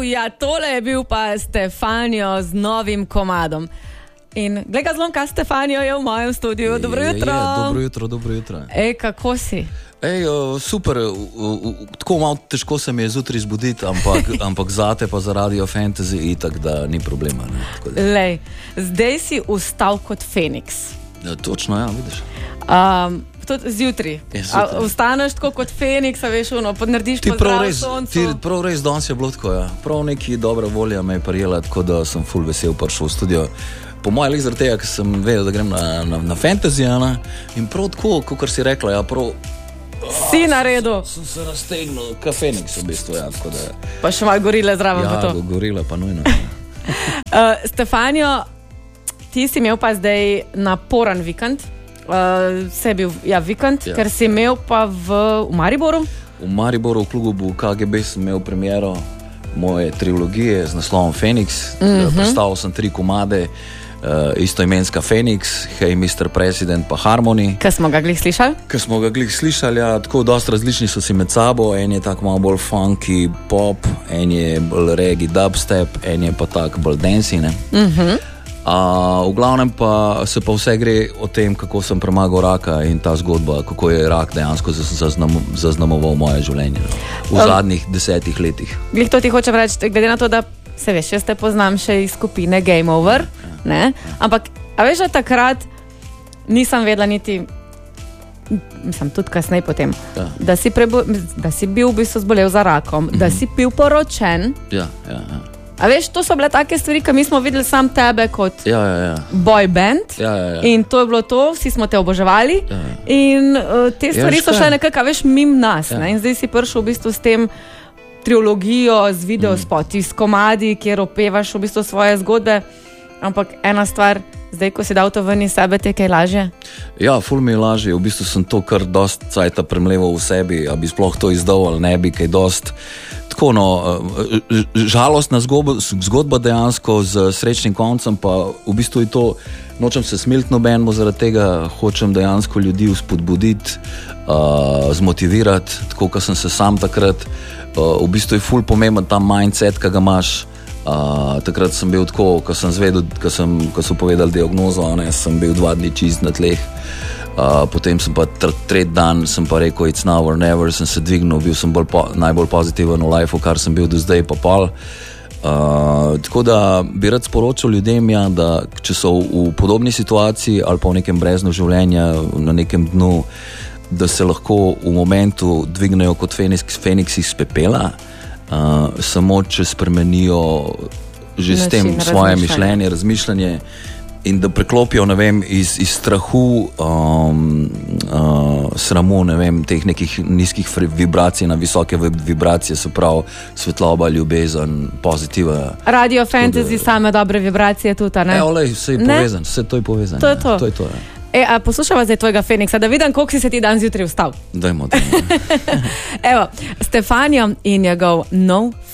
ja, tole je bil pa Stefanijo z novim komadom. In glej ga zlomka, Stefanijo je v mojem studiu. Dobro jutro. Dobro jutro. Kako si? Super, tako malo težko se mi je zjutraj zbuditi, ampak zate pa za Radio Fantasy itak, da ni problema. Lej, zdaj si vstal kot Feniks. Ja, točno, ja, vidiš. Tudi zjutraj. Vstaneš tako kot Feniks, veš, podnarediš pozdrav soncu. Ti prav res danes je bilo tako, ja. Prav neki dobra volja me je prijela, tako da sem ful vesel prišel v studio. Po mojem lik zaradi tega, ker sem vedel, da grem na Fantasy, in prav tako, kot si rekla, ja, prav... Si naredil. Sem se raztegnil, ka Feniks v bistvu, ja, tako da... Pa še malo gorile zraven pa to. Ja, gorile pa nujno. Stefanijo, ti si imel pa zdaj naporen vikend. Se je bil, vikend, ja, ker si imel pa v Mariboru. V Mariboru, v klubu KGB sem imel premiero moje trilogije z naslovom Feniks. Predstavil sem 3 komade, istoimenska Feniks, Hey Mr. President pa Harmony. Kaj smo ga glih slišali? Ja, tako dosti različni so si med sabo. En je tako malo bolj funky pop, en je bolj reggae dubstep, en je pa tako bolj dancey, ne? V glavnem pa se pa vse gre o tem, kako sem premagal raka in ta zgodba, kako je rak dejansko zaznamoval moje življenje v zadnjih 10 letih. Glih to ti hočem reči, glede na to, da se veš, jaz te poznam še iz skupine Game Over, ne? Ampak, a veš, da takrat nisem vedela niti, mislim, tudi kasneje potem, da si bil v bistvu zbolel za rakom, da si bil poročen. Ja. A veš, to so bile take stvari, ki mi smo videli sam tebe kot boy band. In to je bilo to, vsi smo te oboževali. In te stvari so šle nekako, veš, mimo nas. Ne? In zdaj si prišel v bistvu s tem trilogijo, z videospoti, s komadi, kjer opevaš v bistvu svoje zgodbe. Ampak ena stvar, zdaj, ko si dal to ven iz sebe, te kaj lažje? Ja, ful mi je lažje. V bistvu sem to kar dost cajta premleval v sebi, a bi sploh to izdal ali ne bi kaj dost. Tako, žalostna zgodba dejansko z srečnim koncem, pa v bistvu je to, nočem se smiliti nobenemu, zaradi tega hočem dejansko ljudi vzpodbuditi, zmotivirati, tako, kot sem se sam takrat. V bistvu je ful pomemben ta mindset, ki ga imaš. Takrat sem bil tako, ko sem zvedel, ko so povedali diagnozo, sem bil 2 dni čist na tleh. Potem sem pa 3. dan sem pa rekel it's now or never, sem se dvignil, bil sem najbolj pozitiven v lifeu, kar sem bil do zdaj pa pol. Tako da bi rad sporočil ljudem, da če so v podobni situaciji ali pa v nekem breznu življenja, na nekem dnu, da se lahko v momentu dvignejo kot Feniks iz pepela, samo če spremenijo že s tem svoje mišljenje, razmišljanje, in da preklopijo, ne vem, iz strahu, sramu, ne vem, teh nekih nizkih vibracij na visoke vibracije, se pravi svetloba, ljubezen, pozitiva. Radio Fantasy, same dobre vibracije tudi, ne? Olej, vse je povezan, vse to je povezan. To je to. A poslušava zdaj tvojega Feniksa, da vidim, koliko si se ti dan zjutraj vstal. Dajmo. Evo, Stefanijo in njegov nov